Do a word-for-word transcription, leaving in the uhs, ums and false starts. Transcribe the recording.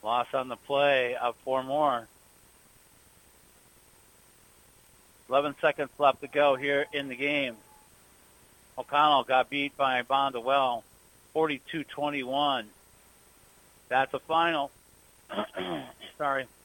Loss on the play of four more. eleven seconds left to go here in the game. O'Connell got beat by Bondwell, forty-two twenty-one. That's a final. Sorry.